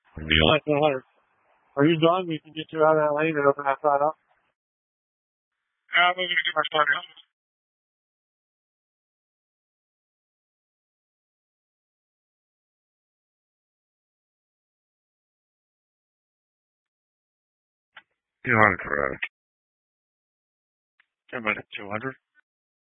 Like 100. Are you done? We can get you out of that lane and open that side up. Yeah, I'm moving to get my start out. $200 for 200.